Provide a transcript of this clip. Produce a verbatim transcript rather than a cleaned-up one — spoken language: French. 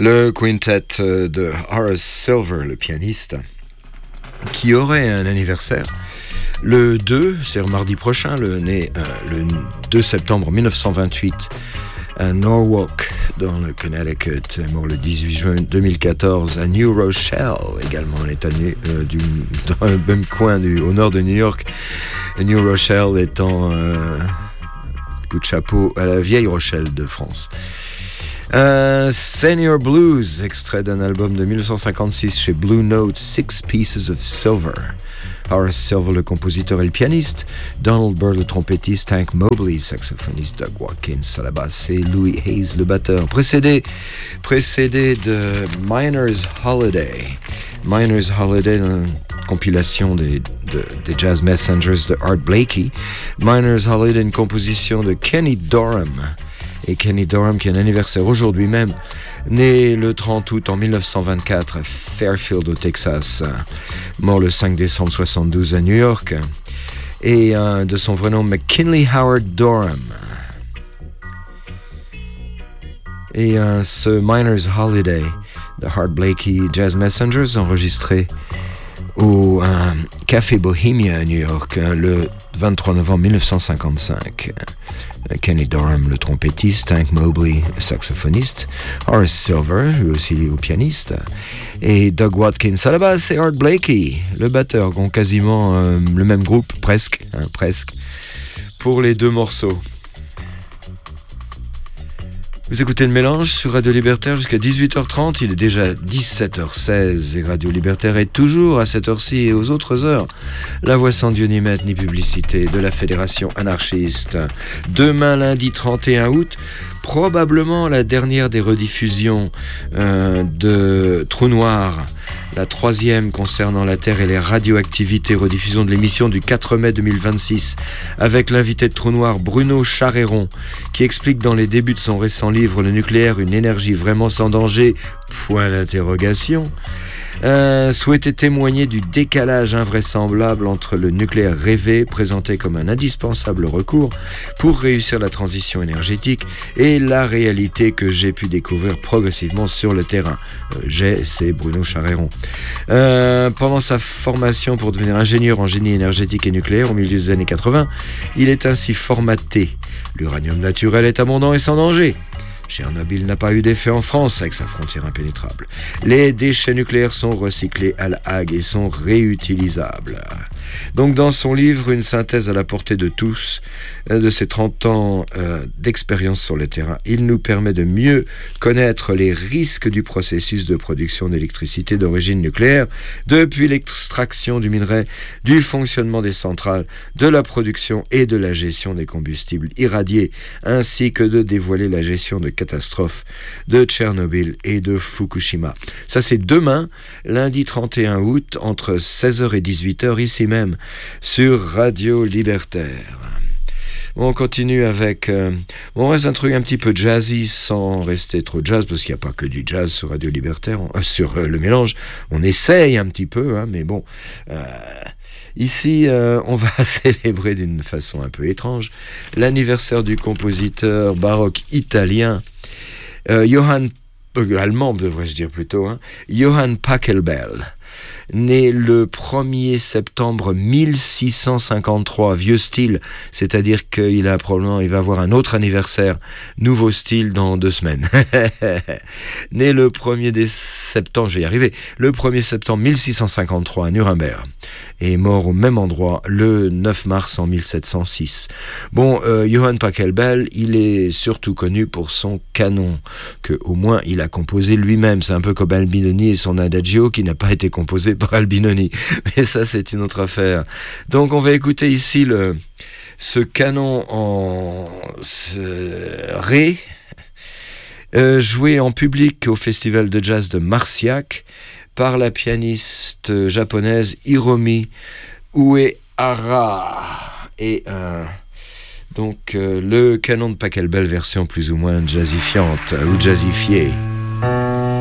Le quintet de Horace Silver, le pianiste, qui aurait un anniversaire le deux, c'est mardi prochain, le, né euh, le deux septembre mille neuf cent vingt-huit à Norwalk, dans le Connecticut, mort le dix-huit juin deux mille quatorze à New Rochelle, également en état euh, du, dans le même coin du, au nord de New York. New Rochelle étant euh, coup de chapeau à la vieille Rochelle de France. Euh, Senior Blues, extrait d'un album de dix-neuf cent cinquante-six chez Blue Note, Six Pieces of Silver. Horace Silver, le compositeur et le pianiste, Donald Byrd, le trompettiste, Hank Mobley, saxophoniste, Doug Watkins à la basse et Louis Hayes, le batteur. Précédé, précédé de Miner's Holiday. Miner's Holiday, une compilation des, de, des Jazz Messengers de Art Blakey. Miner's Holiday, une composition de Kenny Dorham. Et Kenny Dorham, qui a un anniversaire aujourd'hui même, né le trente août en mille neuf cent vingt-quatre à Fairfield au Texas, mort le cinq décembre soixante-douze à New York, et euh, de son vrai nom McKinley Howard Dorham. Et euh, ce Miner's Holiday de Art Blakey Jazz Messengers, enregistré au euh, Café Bohemia à New York le vingt-trois novembre mille neuf cent cinquante-cinq. Kenny Dorham, le trompettiste, Hank Mobley, le saxophoniste, Horace Silver, lui aussi au pianiste, et Doug Watkins à la basse et Art Blakey, le batteur, qui ont quasiment euh, le même groupe, presque, hein, presque, pour les deux morceaux. Vous écoutez le mélange sur Radio Libertaire jusqu'à dix-huit heures trente, il est déjà dix-sept heures seize et Radio Libertaire est toujours à cette heure-ci et aux autres heures. La voix sans Dieu ni maître ni publicité de la Fédération anarchiste. Demain lundi trente et un août, probablement la dernière des rediffusions euh, de Trou Noir, la troisième concernant la Terre et les radioactivités, rediffusion de l'émission du quatre mai deux mille vingt-six, avec l'invité de Trou Noir Bruno Charéron, qui explique dans les débuts de son récent livre « Le nucléaire, une énergie vraiment sans danger ?» Point d'interrogation. Euh, souhaitait témoigner du décalage invraisemblable entre le nucléaire rêvé, présenté comme un indispensable recours pour réussir la transition énergétique, et la réalité que j'ai pu découvrir progressivement sur le terrain. Euh, j'ai, c'est Bruno Charéron. Euh, pendant sa formation pour devenir ingénieur en génie énergétique et nucléaire au milieu des années quatre-vingts, il est ainsi formaté. L'uranium naturel est abondant et sans danger. Tchernobyl n'a pas eu d'effet en France avec sa frontière impénétrable. Les déchets nucléaires sont recyclés à La Hague et sont réutilisables. Donc dans son livre, une synthèse à la portée de tous, de ses trente ans euh, d'expérience sur le terrain, il nous permet de mieux connaître les risques du processus de production d'électricité d'origine nucléaire, depuis l'extraction du minerai, du fonctionnement des centrales, de la production et de la gestion des combustibles irradiés, ainsi que de dévoiler la gestion de catastrophes de Tchernobyl et de Fukushima. Ça c'est demain, lundi trente et un août, entre seize heures et dix-huit heures, ici même, sur Radio Libertaire. Bon, on continue avec... Euh, bon, on reste un truc un petit peu jazzy, sans rester trop jazz, parce qu'il n'y a pas que du jazz sur Radio Libertaire, on, euh, sur euh, le mélange. On essaye un petit peu, hein, mais bon... Euh, ici, euh, on va célébrer d'une façon un peu étrange l'anniversaire du compositeur baroque italien, euh, Johann... Euh, allemand, devrais-je dire plutôt, hein, Johann Pachelbel. Né le premier septembre mille six cent cinquante-trois, vieux style, c'est-à-dire qu'il a probablement, il va avoir un autre anniversaire, nouveau style dans deux semaines. Né le premier septembre, je vais y arriver, le premier septembre mille six cent cinquante-trois à Nuremberg, et mort au même endroit le neuf mars en mille sept cent six. Bon, euh, Johann Pachelbel, il est surtout connu pour son canon, que au moins il a composé lui-même. C'est un peu comme Albinoni et son Adagio qui n'a pas été composé par Albinoni, mais ça c'est une autre affaire. Donc on va écouter ici le, ce canon en ce, ré, euh, joué en public au festival de jazz de Marciac par la pianiste japonaise Hiromi Uehara. Et euh, donc euh, le canon de Pachelbel version plus ou moins jazzifiante ou jazzifiée.